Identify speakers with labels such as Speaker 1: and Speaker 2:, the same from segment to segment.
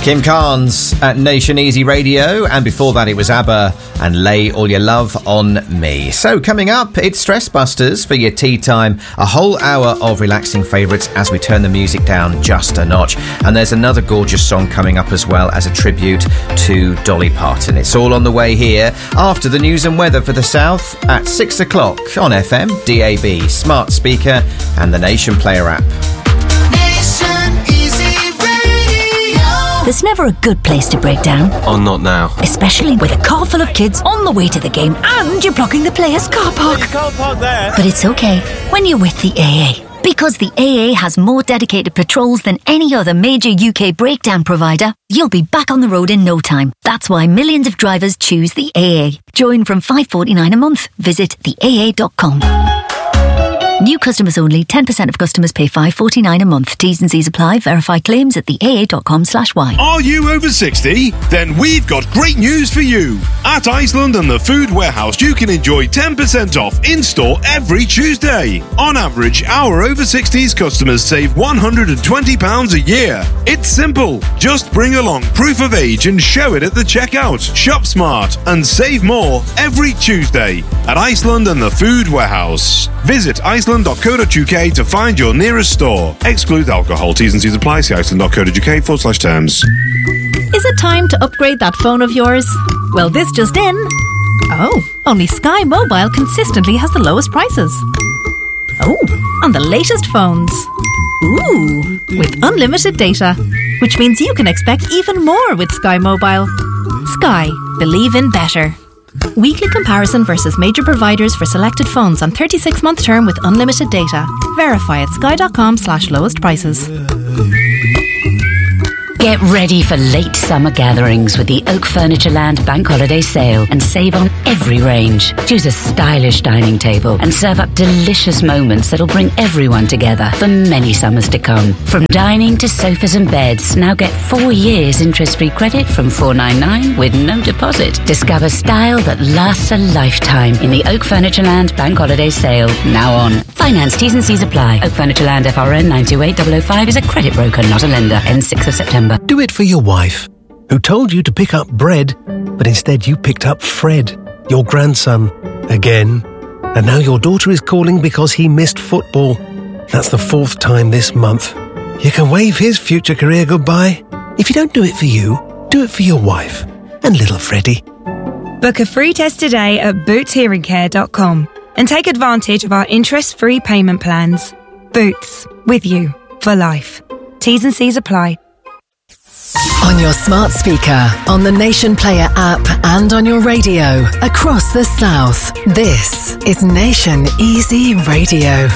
Speaker 1: Kim Carnes at Nation Easy Radio, and before that it was ABBA and Lay All Your Love on Me. So coming up, it's Stress Busters for your tea time, a whole hour of relaxing favourites as we turn the music down just a notch. And there's another gorgeous song coming up as well as a tribute to Dolly Parton. It's all on the way here after the news and weather for the South at 6 o'clock on FM, DAB, smart speaker and the Nation Player app.
Speaker 2: There's never a good place to break down.
Speaker 3: Oh, not now.
Speaker 2: Especially with a car full of kids on the way to the game and you're blocking the players' car park.
Speaker 3: You can't park there.
Speaker 2: But it's okay when you're with the AA. Because the AA has more dedicated patrols than any other major UK breakdown provider, you'll be back on the road in no time. That's why millions of drivers choose the AA. Join from $5.49 a month. Visit theaa.com. New customers only. 10% of customers pay $5.49 a month. T's and C's apply. Verify claims at theaa.com/y.
Speaker 4: Are you over 60? Then we've got great news for you. At Iceland and the Food Warehouse, you can enjoy 10% off in-store every Tuesday. On average, our over 60s customers save £120 a year. It's simple. Just bring along proof of age and show it at the checkout. Shop smart and save more every Tuesday at Iceland and the Food Warehouse. Visit iceland.co.uk to find your nearest store. Exclude alcohol. T's and C's apply. See iceland.co.uk/terms.
Speaker 5: Is it time to upgrade that phone of yours? Well, this just in. Oh, only Sky Mobile consistently has the lowest prices. Oh, on the latest phones. Ooh, with unlimited data, which means you can expect even more with Sky Mobile. Sky, believe in better. Weekly comparison versus major providers for selected phones on 36-month term with unlimited data. Verify at sky.com/lowest prices.
Speaker 6: Get ready for late summer gatherings with the Oak Furniture Land Bank Holiday Sale and save on every range. Choose a stylish dining table and serve up delicious moments that'll bring everyone together for many summers to come. From dining to sofas and beds, now get 4 years interest-free credit from $499 with no deposit. Discover style that lasts a lifetime in the Oak Furniture Land Bank Holiday Sale, now on. Finance, T's and C's apply. Oak Furniture Land FRN 928005 is a credit broker, not a lender. Ends 6th of September.
Speaker 7: Do it for your wife, who told you to pick up bread, but instead you picked up Fred, your grandson, again. And now your daughter is calling because he missed football. That's the 4th time this month. You can wave his future career goodbye. If you don't do it for you, do it for your wife and little Freddie.
Speaker 8: Book a free test today at bootshearingcare.com and take advantage of our interest-free payment plans. Boots, with you for life. T's and C's apply.
Speaker 9: On your smart speaker, on the Nation Player app and on your radio across the South, this is Nation Easy Radio.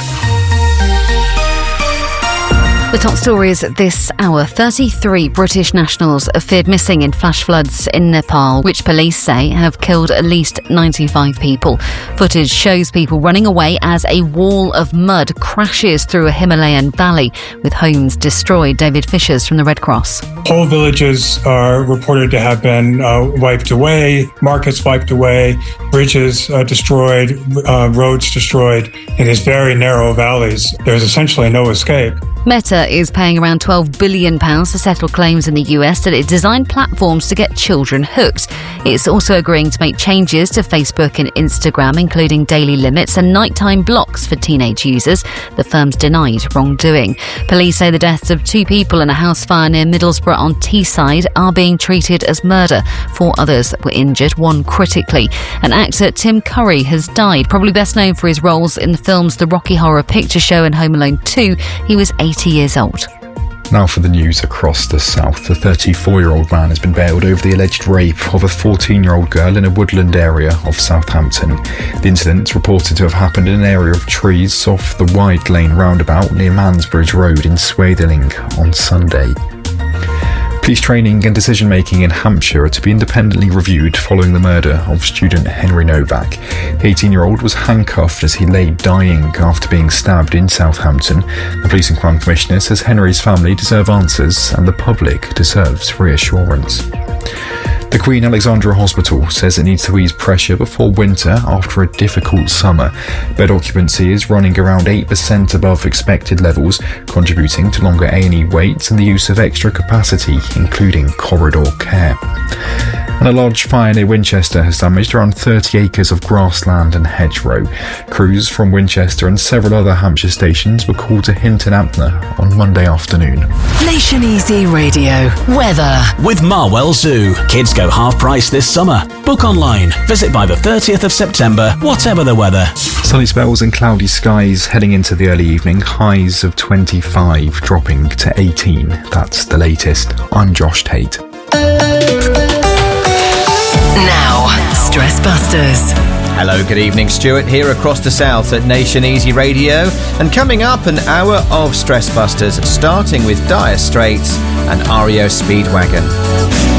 Speaker 10: The top stories at this hour. 33 British nationals are feared missing in flash floods in Nepal, which police say have killed at least 95 people. Footage shows people running away as a wall of mud crashes through a Himalayan valley, with homes destroyed. David Fishers from the Red Cross.
Speaker 11: Whole villages are reported to have been wiped away, markets wiped away, bridges destroyed, roads destroyed. In these very narrow valleys, there's essentially no escape.
Speaker 10: Meta is paying around £12 billion to settle claims in the US that it designed platforms to get children hooked. It's also agreeing to make changes to Facebook and Instagram, including daily limits and nighttime blocks for teenage users. The firm's denied wrongdoing. Police say the deaths of 2 people in a house fire near Middlesbrough on Teesside are being treated as murder. 4 others were injured, 1 critically. And actor Tim Curry has died, probably best known for his roles in the films The Rocky Horror Picture Show and Home Alone 2. He was 80 years old.
Speaker 12: Now for the news across the South. The 34-year-old man has been bailed over the alleged rape of a 14-year-old girl in a woodland area of Southampton. The incident is reported to have happened in an area of trees off the Wide Lane roundabout near Mansbridge Road in Swatheling on Sunday. Police training and decision-making in Hampshire are to be independently reviewed following the murder of student Henry Novak. The 18-year-old was handcuffed as he lay dying after being stabbed in Southampton. The Police and Crime Commissioner says Henry's family deserve answers and the public deserves reassurance. The Queen Alexandra Hospital says it needs to ease pressure before winter after a difficult summer. Bed occupancy is running around 8% above expected levels, contributing to longer A&E waits and the use of extra capacity, including corridor care. And a large fire near Winchester has damaged around 30 acres of grassland and hedgerow. Crews from Winchester and several other Hampshire stations were called to Hinton Ampner on Monday afternoon.
Speaker 9: Nation Easy Radio. Weather.
Speaker 3: With Marwell Zoo. Kids go half price this summer. Book online. Visit by the 30th of September, whatever the weather.
Speaker 12: Sunny spells and cloudy skies heading into the early evening. Highs of 25, dropping to 18. That's the latest. I'm Josh Tate.
Speaker 9: Now, Stress Busters.
Speaker 1: Hello, good evening. Stuart here across the south at Nation Easy Radio. And coming up, an hour of Stress Busters, starting with Dire Straits and REO Speedwagon.